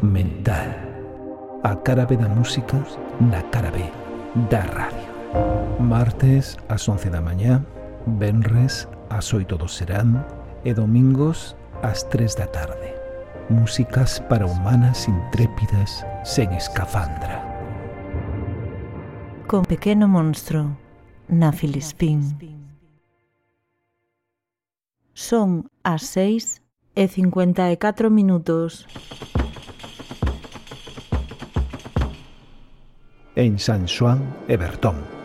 mental. A cara B da música na cara B da radio. Martes ás 11 da mañá, venres ás 8 do serán e domingos ás 3 da tarde. Músicas para humanas intrépidas sen escafandra. Con Pequeno Monstro na Filispín. Son as 6:54. En San Xoán e Bertón.